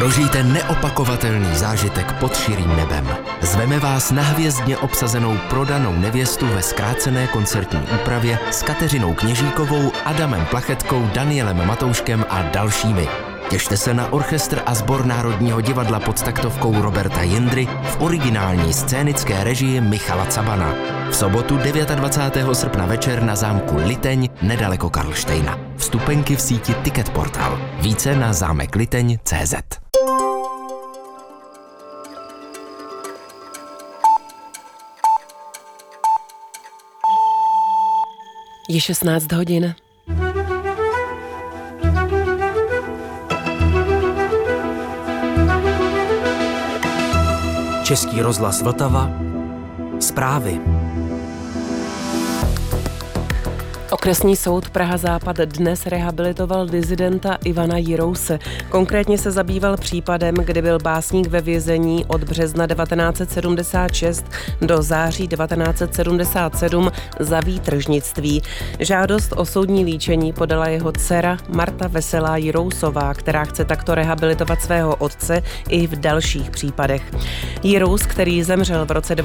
Prožijte neopakovatelný zážitek pod širým nebem. Zveme vás na hvězdně obsazenou Prodanou nevěstu ve zkrácené koncertní úpravě s Kateřinou Kněžíkovou, Adamem Plachetkou, Danielem Matouškem a dalšími. Těšte se na orchestr a sbor Národního divadla pod taktovkou Roberta Jindry v originální scénické režii Michala Cabana. V sobotu 29. srpna večer na zámku Liteň nedaleko Karlštejna. Vstupenky v síti Ticket Portal. Více na zámekliteň.cz. Je 16 hodin. Český rozhlas Vltava. Zprávy. Okresní soud Praha-Západ dnes rehabilitoval disidenta Ivana Jirouse. Konkrétně se zabýval případem, kdy byl básník ve vězení od března 1976 do září 1977 za výtržnictví. Žádost o soudní líčení podala jeho dcera Marta Veselá Jirousová, která chce takto rehabilitovat svého otce i v dalších případech. Jirous, který zemřel v roce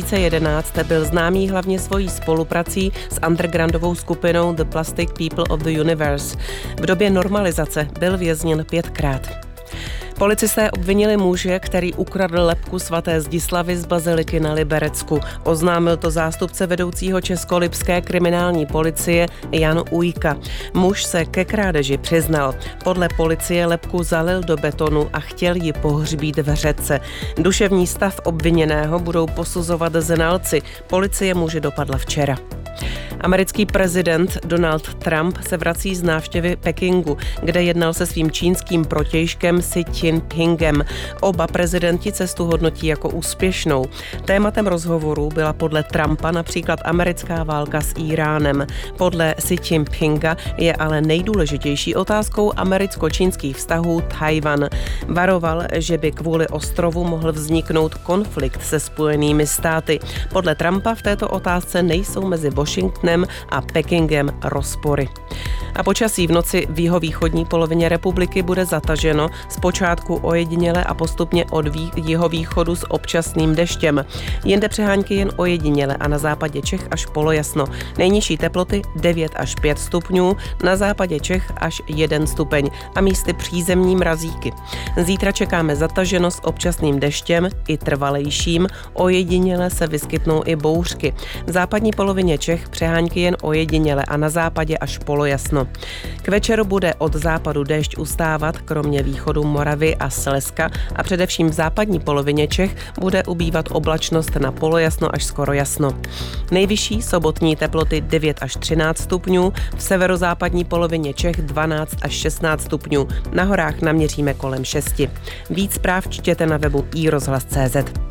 2011, byl známý hlavně svojí spoluprací s undergroundovou skupinou The Plastic People of the Universe. V době normalizace byl vězněn 5krát. Policisté obvinili muže, který ukradl lebku svaté Zdislavy z baziliky na Liberecku. Oznámil to zástupce vedoucího českolipské kriminální policie Jan Ujka. Muž se ke krádeži přiznal. Podle policie lebku zalil do betonu a chtěl ji pohřbít v řece. Duševní stav obviněného budou posuzovat znalci. Policie muže dopadla včera. Americký prezident Donald Trump se vrací z návštěvy Pekingu, kde jednal se svým čínským protějškem Xi Jinpingem. Oba prezidenti cestu hodnotí jako úspěšnou. Tématem rozhovoru byla podle Trumpa například americká válka s Íránem. Podle Xi Jinpinga je ale nejdůležitější otázkou americko-čínských vztahů Tchaj-wan. Varoval, že by kvůli ostrovu mohl vzniknout konflikt se Spojenými státy. Podle Trumpa v této otázce nejsou mezi Washingtonem a Pekingem rozpory. A počasí v noci v jihovýchodní polovině republiky bude zataženo, zpočátku ojediněle a postupně od jihovýchodu s občasným deštěm. Jinde přehánky jen ojediněle a na západě Čech až polojasno. Nejnižší teploty 9 až 5 stupňů, na západě Čech až 1 stupeň a místy přízemní mrazíky. Zítra čekáme zataženo s občasným deštěm i trvalejším, ojediněle se vyskytnou i bouřky. V západní polovině Čech přehánky jen ojediněle a na západě až polojasno. K večeru bude od západu déšť ustávat, kromě východu Moravy a Slezska, a především v západní polovině Čech bude ubývat oblačnost na polojasno až skoro jasno. Nejvyšší sobotní teploty 9 až 13 stupňů, v severozápadní polovině Čech 12 až 16 stupňů, na horách naměříme kolem 6. Víc zpráv čtěte na webu iRozhlas.cz.